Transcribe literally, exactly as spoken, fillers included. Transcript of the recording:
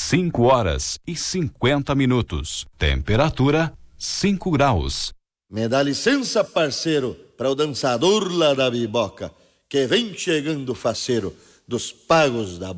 cinco horas e cinquenta minutos. Temperatura cinco graus. Me dá licença, parceiro, para o dançador lá da biboca, que vem chegando faceiro dos pagos da